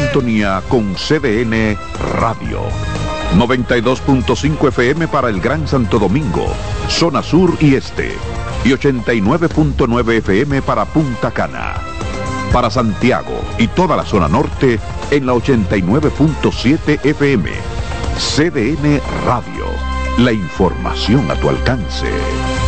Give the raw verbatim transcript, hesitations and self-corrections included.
sintonía con C D N Radio. noventa y dos punto cinco F M para el Gran Santo Domingo, zona sur y este, y ochenta y nueve punto nueve F M para Punta Cana. Para Santiago y toda la zona norte en la ochenta y nueve punto siete F M. C D N Radio, la información a tu alcance.